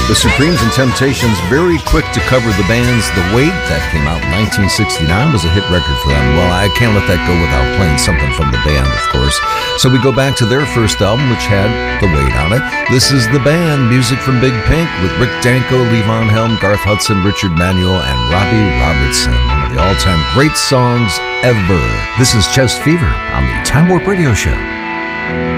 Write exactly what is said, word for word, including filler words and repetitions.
The Supremes and Temptations very quick to cover the band's The Weight. That came out in nineteen sixty-nine, was a hit record for them. Well, I can't let that go without playing something from the band, of course. So we go back to their first album, which had The Weight on it. This is The Band, music from Big Pink, with Rick Danko, Levon Helm, Garth Hudson, Richard Manuel, and Robbie Robertson. One of the all-time great songs ever. This is Chest Fever on the Time Warp Radio Show.